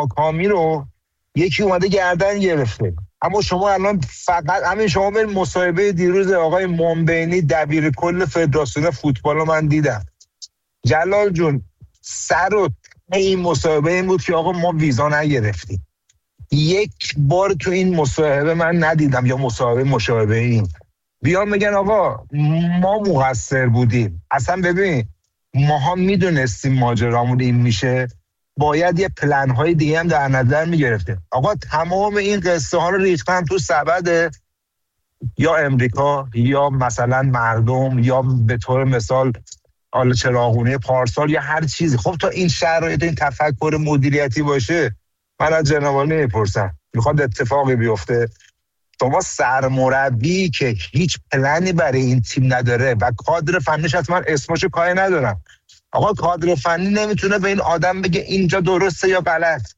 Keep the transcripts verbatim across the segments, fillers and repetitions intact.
ماکامی رو یکی اومده گردن گرفته. اما شما الان فقط همین شما برید مصاحبه دیروز آقای منبینی دبیر کل فدراسیون فوتبال رو من دیدم. جلال جون سر و این مصاحبه این بود که آقا ما ویزا نگرفتیم. یک بار تو این مصاحبه من ندیدم یا مصاحبه مشابه این بیان میگن آقا ما مقصر بودیم. اصلا ببین ماها میدونستیم ماجرامون این میشه، باید یه پلن های دیگه هم در نظر میگرفته. آقا تمام این قصه ها رو ریختن تو سبد یا امریکا یا مثلا مردم یا به طور مثال حالا چراغونه پارسال یا هر چیزی. خب تا این شرایط این تفکر مدیریتی باشه، من از جناب نمیپرسم میخواد اتفاقی بیفته. شما سرمربی که هیچ پلنی برای این تیم نداره و کادر فنیش حتما اسمشو کاری ندارم، آقا کادر فنی نمیتونه به این آدم بگه اینجا درسته یا غلط.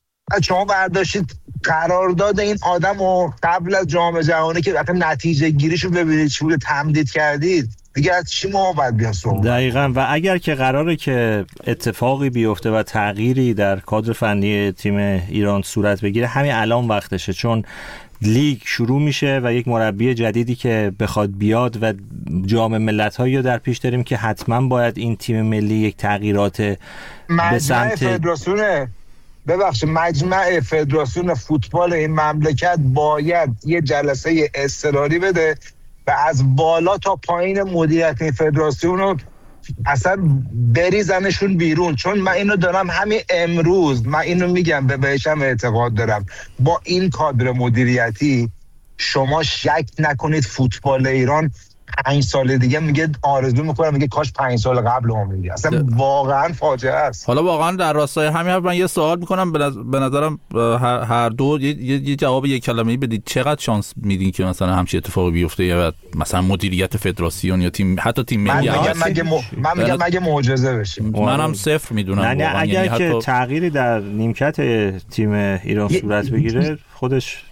شما برداشتید قرارداد این آدم رو قبل از جام جهانی که وقتی نتیجه گیریشو ببینید چی بوده تمدید کردید، دیگه از چی ما باید بیان صحبت؟ دقیقاً. و اگر که قراره که اتفاقی بیفته و تغییری در کادر فنی تیم ایران صورت بگیره، همین الان وقتشه، چون لیگ شروع میشه و یک مربی جدیدی که بخواد بیاد و جام ملت‌هایی رو در پیش داریم که حتما باید این تیم ملی یک تغییرات به سمت فدراسیون ببخشید مجمع فدراسیون فوتبال این مملکت باید یه جلسه اضطراری بده و از بالا تا پایین مدیریت فدراسیون رو اصلا بریزنشون بیرون. چون من اینو دارم همین امروز، من اینو میگم، به بهشم اعتقاد دارم، با این کادر مدیریتی شما شک نکنید فوتبال ایران پنج سال دیگه میگه آرزو میکنم میگه کاش پنج سال قبل هم میگه. اصلا ده. واقعا فاجعه است. حالا واقعا در راستای همین من یه سوال میکنم، به نظرم هر دو یه, یه جواب یک کلمه‌ای بدید. چقدر شانس میدین که مثلا همچین اتفاقی بیفته یا مثلا مدیریت فدراسیون یا تیم حتی تیم ملی؟ من میگم مگه م... من میگم مگه معجزه بشه. منم صفر میدونم. نه نه اگر یعنی که حتی... تغییری در نیمکت تیم ایران صورت بگیره خودش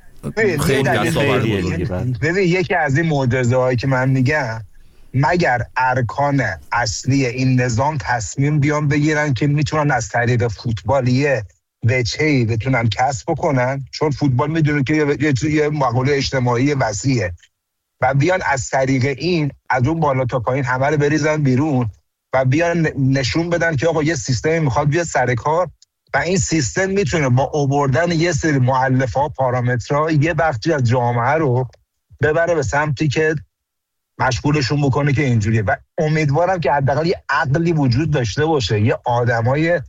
خیلی دستاورد ببین یکی از این معجزه هایی که من میگم، مگر ارکان اصلی این نظام تصمیم بیان بگیرن که میتونن از طریق فوتبالیه وجهی بتونن کسب بکنن، چون فوتبال میدونه که یه, یه مقوله اجتماعی وسیعه، و بیان از طریق این از اون بالا تا پایین همه رو بریزن بیرون و بیان نشون بدن که آقا یه سیستمی میخواد بیاد سر کار و این سیستم میتونه با آوردن یه سری مؤلفه‌ها پارامترها یه بخشی از جامعه رو ببره به سمتی که مشغولشون بکنه که اینجوریه. و امیدوارم که حداقل یه عقلی وجود داشته باشه، یه آدمای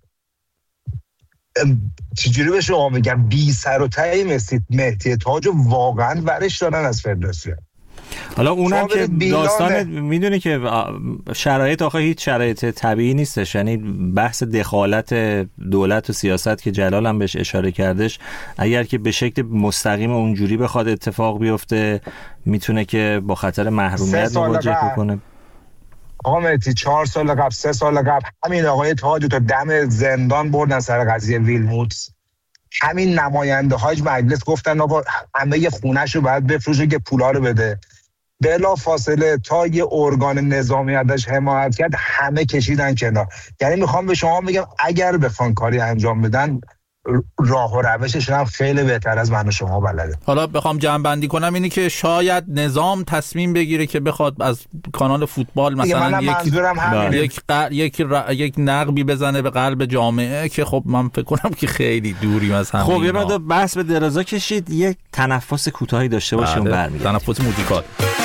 چجوری بشه آقا میگم بی سر و ته مثل مهدی تاج واقعا ورش دارن از فدراسیون. حالا اونم که داستان میدونی که شرایط آخه هیچ شرایط طبیعی نیستش، یعنی بحث دخالت دولت و سیاست که جلال هم بهش اشاره کردش، اگر که به شکل مستقیم اونجوری بخواد اتفاق بیفته میتونه که با خطر محرومیت مواجه بکنه. آقا مهدی چهار سال قبل سه سال قبل همین آقای تاج تا دم زندان بردن سر قضیه ویلموتس. همین نماینده های مجلس گفتن آقا همه خونه‌شو باید بفروشه که پولا رو بده. بلا فاصله تا یه ارگان نظامی ازش حمایت کرد همه کشیدن کنار. یعنی میخوام به شما بگم اگر بخوان کاری انجام بدن راه و روشش هم خیلی بهتر از من و شما بلده. حالا بخوام جمع بندی کنم اینی که شاید نظام تصمیم بگیره که بخواد از کانال فوتبال مثلا یک یک ق... یک, ر... یک نقبی بزنه به قلب جامعه که خب من فکر کنم که خیلی دوریم از همه. خب یه مقدار بحث به درازا کشید، یک تنفس کوتاهی داشته باشیم برمیگردیم. تنفس موزیکال.